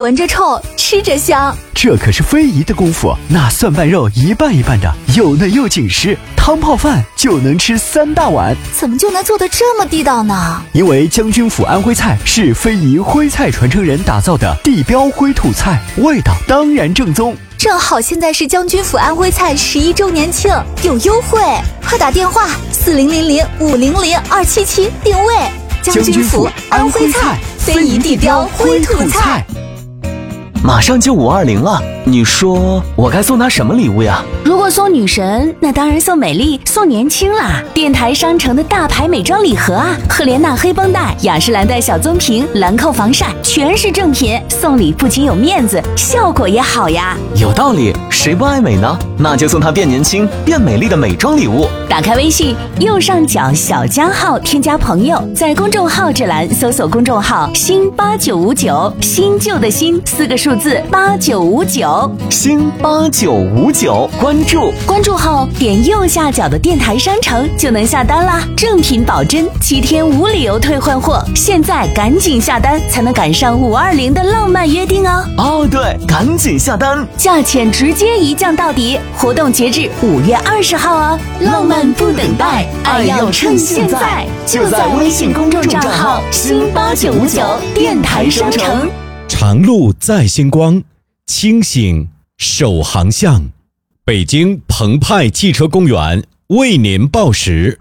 闻着臭，吃着香。 这可是非遗的功夫，那蒜瓣肉一半一半的，又嫩又紧实，汤泡饭就能吃3大碗。 怎么就能做得这么地道呢？ 因为将军府安徽菜是非遗徽菜传承人打造的地标徽土菜，味道当然正宗。 正好现在是将军府安徽菜11周年庆，有优惠，快打电话4000500277定位。将军府安徽菜，非遗地标徽土菜。 马上就520了，你说我该送她什么礼物呀？ 如果送女神，那当然送美丽，送年轻啦！电台商城的大牌美妆礼盒啊，赫莲娜黑绷带、雅诗兰黛小棕瓶、兰蔻防晒，全是正品，送礼不仅有面子，效果也好呀。 有道理，谁不爱美呢？那就送她变年轻、变美丽的美妆礼物。 打开微信右上角小加号，添加朋友，在公众号这栏搜索公众号新8959，新旧的新4个数字8959， 新8959，关注后点右下角的电台商城就能下单啦，正品保真，7天无理由退换货，现在赶紧下单才能赶上520的浪漫约定哦。哦对，赶紧下单， 价钱直接一降到底，活动截至5月20号哦。浪漫不等待，爱要趁现在，就在微信公众账号新8959电台商城。 长路在星光，清醒守航向。北京澎湃汽车公园为您报时。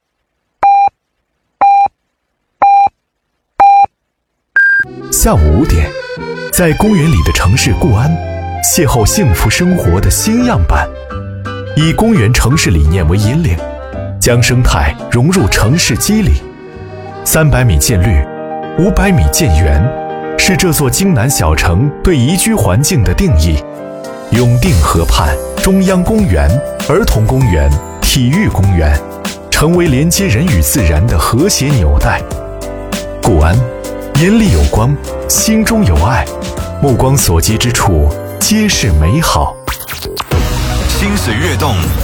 下午5点，在公园里的城市固安，邂逅幸福生活的新样板。以公园城市理念为引领，将生态融入城市肌理。300米建绿，500米建园，是这座京南小城对宜居环境的定义。永定河畔，中央公园、儿童公园、体育公园，成为连接人与自然的和谐纽带。固安，眼里有光，心中有爱，目光所及之处皆是美好。 心随跃动，